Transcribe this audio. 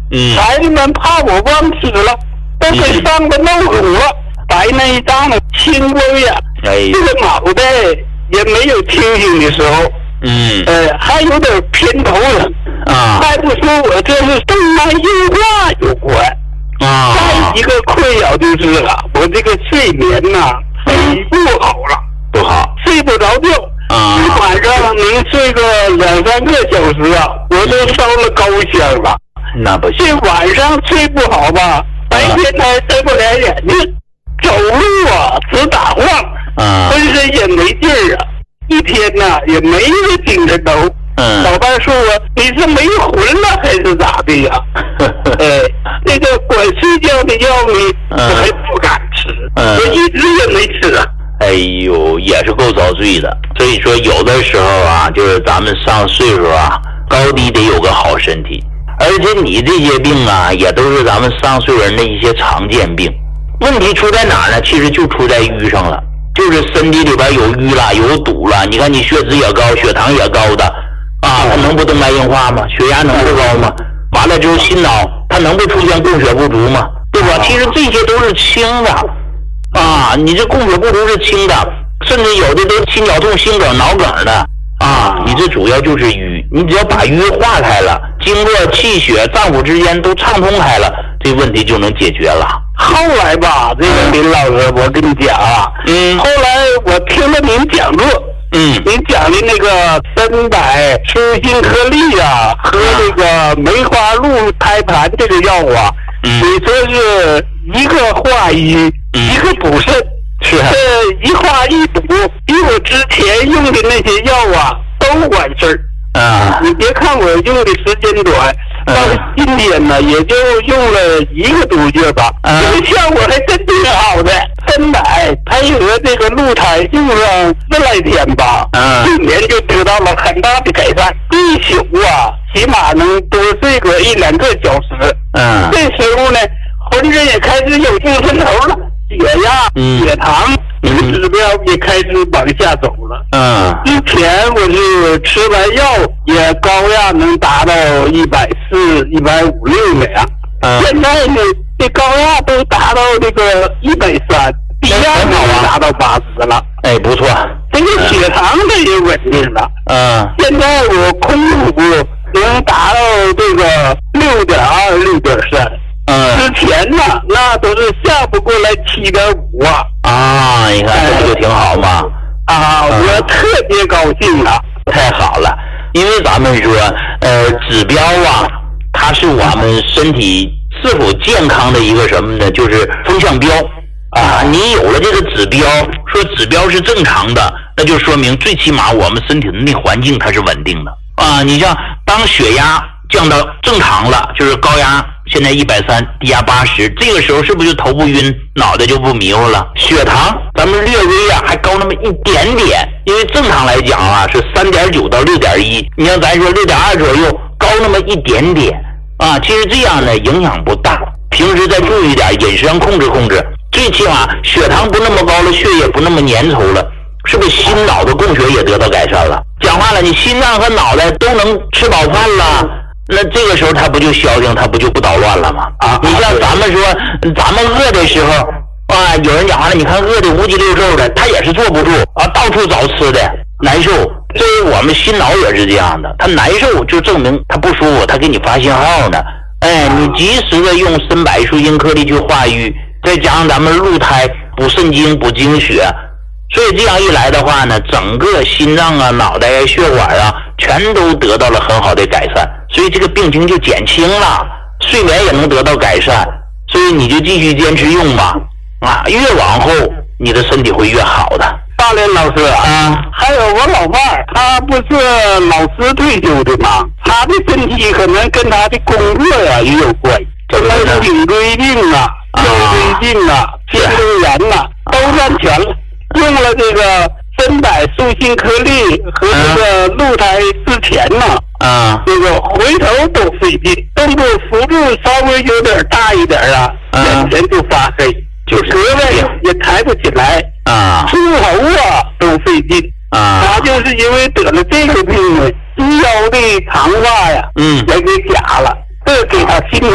孩子们怕我忘吃了，都给上的漏乳了，白内障了，青光呀，这个脑袋也没有清醒的时候，还有点偏头了还不说我这是动脉硬化有关再一个困扰就是我这个睡眠不好了， 不好， 睡不着觉一晚上能睡个2-3个小时我都烧了高香了。 那不行， 这晚上睡不好吧，白天还睁不开眼睛，走路直打晃，浑身也没劲儿一天也没个精神头。老伴说我你是没魂了还是咋的呀？那个管睡觉的药我还不敢吃，我一直也没吃哎呦，也是够遭罪的。所以说有的时候就是咱们上岁数高低得有个好身体。而且你这些病也都是咱们上岁数人的一些常见病。问题出在哪儿呢？其实就出在瘀上了，就是身体里边有瘀了，有堵了。你看你血脂也高，血糖也高的它能不动脉硬化吗？血压能不高吗？完了之后心脑它能不出现供血不足吗？对吧？其实这些都是轻的你这供血不足是轻的，甚至有的都心绞痛、心梗、脑梗的你这主要就是瘀。你只要把瘀化开了，经络、气血、脏腑之间都畅通开了，这问题就能解决了。 后来吧，这个林老师，我跟你讲后来我听了您讲座，您讲的那个300舒心颗粒和那个梅花鹿胎盘这个药你说是一个化瘀，一个补肾， 是一化一补，比我之前用的那些药都管事儿。你别看我用的时间短，到今天呢，也就用了1个多月吧，这个效果还真挺好的。300配合这个鹿胎用上10来天吧，睡眠就得到了很大的改善，一宿起码能多睡个1-2个小时。这时候呢，浑身也开始有精神头了，血压、血糖指标也开始往下走了。之前我是吃完药也高压能达到140、150、150的现在呢这高压都达到这个130，低压能达到80了。 不错， 这个血糖它也稳定了。现在我空腹能达到这个6.2、6.3。之前那都是下不过来7.5 你看这不就挺好吗？ 我特别高兴太好了。因为咱们说指标它是我们身体是否健康的一个什么呢？就是风向标你有了这个指标，说指标是正常的，那就说明最起码我们身体的内环境它是稳定的你像当血压降到正常了，就是高压现在130，低压80，这个时候是不是就头不晕，脑袋就不迷糊了？血糖咱们略微还高那么一点点，因为正常来讲是3.9到6.1，你像咱说6.2左右，高那么一点点其实这样呢影响不大，平时再注意点，饮食上控制控制，最起码血糖不那么高了，血液不那么粘稠了，是不是心脑的供血也得到改善了？讲话了，你心脏和脑袋都能吃饱饭了，那这个时候它不就消停，它不就不捣乱了吗？你像咱们说咱们饿的时候有人讲话了，你看饿的无鸡六兽的，他也是坐不住到处找吃的，难受。所以我们心脑也是这样的，他难受就证明他不舒服，他给你发信号呢。你及时的用300舒心颗粒去化瘀，再加上咱们鹿胎补肾精、补精血，所以这样一来的话呢，整个心脏脑袋血管全都得到了很好的改善，所以这个病情就减轻了，睡眠也能得到改善，所以你就继续坚持用吧越往后你的身体会越好的。 大连老师还有我老伴儿，他不是老师退休的吗？他的身体可能跟他的工作也有关，什么颈椎病腰椎病肩周炎都占全了。用了这个300舒心颗粒和这个鹿胎之前这个回头都费劲，动作幅度稍微有点大一点眼前就发黑，就是胳膊也抬不起来出头都费劲他就是因为得了这个病呢，腰的长发也给假了，这给他心